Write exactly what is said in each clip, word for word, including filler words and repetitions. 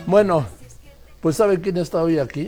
Bueno, pues ¿sabe quién está hoy aquí?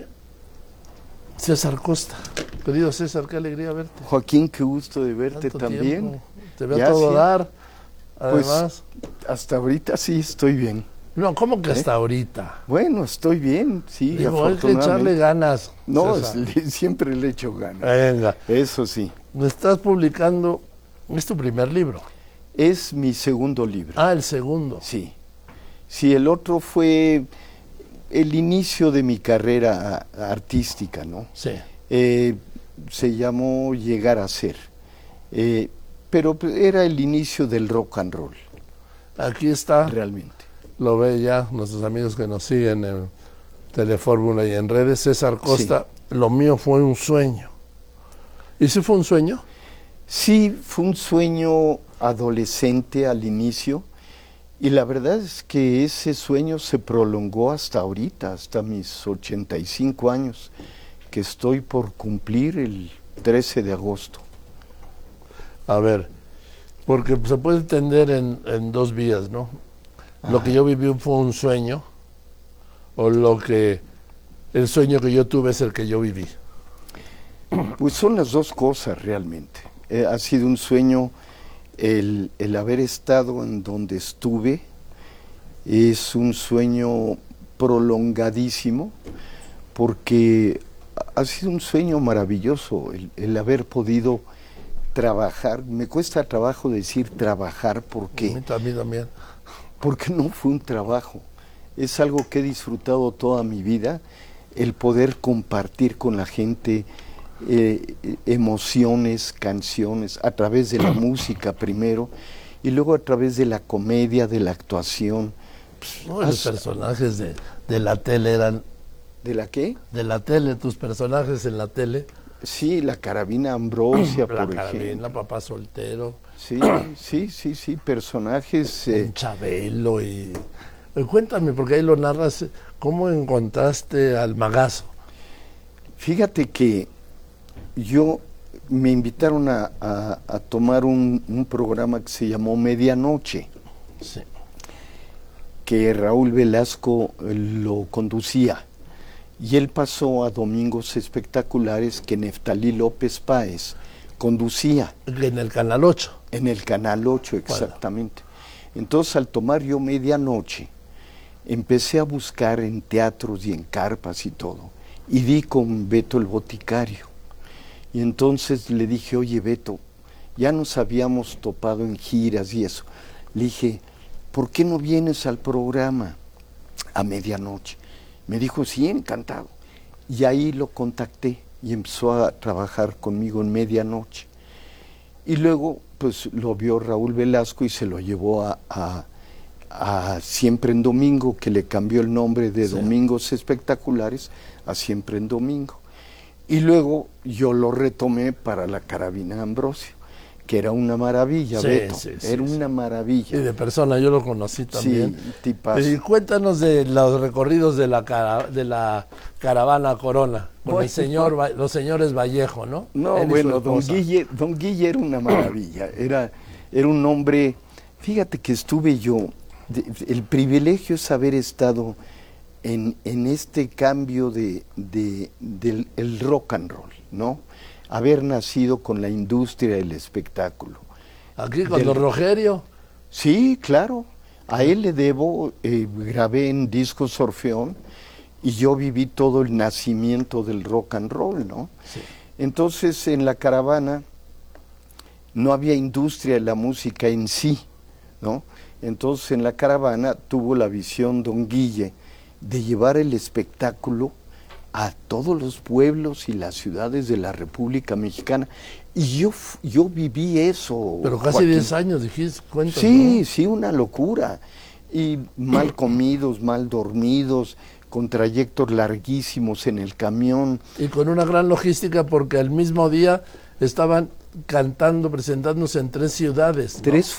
César Costa. Querido César, qué alegría verte. Joaquín, qué gusto de verte Tanto también. tiempo. Te veo Ya, todo sí. dar, además. Pues hasta ahorita sí estoy bien. No, ¿cómo que ¿Eh? hasta ahorita? Bueno, estoy bien, sí, Digo, hay que afortunadamente. echarle ganas, No, César. es- le- siempre le echo ganas. Venga, Eso sí. me estás publicando, es tu primer libro. Es mi segundo libro. Ah, el segundo. Sí. Sí, el otro fue el inicio de mi carrera a- artística, ¿no? Sí. Eh, se llamó Llegar a Ser. Eh, pero pues, era el inicio del rock and roll, Aquí está, realmente. lo ve ya nuestros amigos que nos siguen en Telefórmula y en redes. César Costa, lo mío fue un sueño. ¿Y si fue un sueño? Sí, fue un sueño adolescente al inicio y la verdad es que ese sueño se prolongó hasta ahorita, hasta mis ochenta y cinco años, que estoy por cumplir el trece de agosto. A ver, porque se puede entender en, en dos vías, ¿no? Lo que yo viví fue un sueño, o lo que el sueño que yo tuve es el que yo viví. Pues son las dos cosas realmente. Eh, ha sido un sueño el, el haber estado en donde estuve, es un sueño prolongadísimo, porque ha sido un sueño maravilloso el, el haber podido trabajar. Me cuesta trabajo decir trabajar, ¿por qué? A mí también, también. Porque no fue un trabajo, es algo que he disfrutado toda mi vida, el poder compartir con la gente eh, emociones, canciones, a través de la música primero, y luego a través de la comedia, de la actuación. Pues, No, los has- personajes de, de la tele eran, ¿De la qué? de la tele, tus personajes en la tele, Sí, la Carabina Ambrosia, la por Carabina, ejemplo. Papá Soltero, Sí, sí, sí, sí, personajes... eh, en Chabelo y... eh, Cuéntame, porque ahí lo narras, ¿cómo encontraste al Magazo? Fíjate que yo me invitaron a, a- a tomar un, un programa que se llamó Medianoche, Sí. que Raúl Velasco eh, lo conducía. Y él pasó a Domingos Espectaculares que Neftalí López Páez conducía En el Canal ocho. en el Canal ocho, exactamente. Entonces, al tomar yo Medianoche, empecé a buscar en teatros y en carpas y todo, y di con Beto el Boticario. Y entonces le dije, oye Beto, ya nos habíamos topado en giras y eso. Le dije, ¿por qué no vienes al programa a medianoche? Me dijo, sí, encantado. Y ahí lo contacté y empezó a trabajar conmigo en Medianoche. Y luego, pues lo vio Raúl Velasco y se lo llevó a, a, a Siempre en Domingo, que le cambió el nombre de Sí. Domingos Espectaculares a Siempre en Domingo. Y luego yo lo retomé para la Carabina Ambrosio, que era una maravilla, Sí, Beto, sí, sí, era sí. una Y maravilla. de persona, yo lo conocí también. Sí, tipazo. Y cuéntanos de los recorridos de la cara- de la caravana Corona, con Bueno, el señor, Va- los señores Vallejo, ¿no? No, Él y su bueno, don esposa. Guille, don Guille era una maravilla, era, era un hombre, fíjate que estuve yo, de- el privilegio es haber estado en, en este cambio de, de- del el rock and roll, ¿no? Haber nacido con la industria del espectáculo. Aquí con del- don Rogerio. Sí, claro, a él le debo, eh, grabé en Discos Orfeón y yo viví todo el nacimiento del rock and roll, ¿no? Sí. Entonces, en la caravana no había industria de la música en sí, ¿no? Entonces, en la caravana tuvo la visión don Guille de llevar el espectáculo a todos los pueblos y las ciudades de la República Mexicana. Y yo, f- yo viví eso. Pero casi Joaquín. diez años, dijiste, cuéntanos. Sí, sí, una locura. Y mal comidos, mal dormidos, con trayectos larguísimos en el camión. Y con una gran logística porque al mismo día estaban cantando, presentándose en tres ciudades, ¿no? Tres,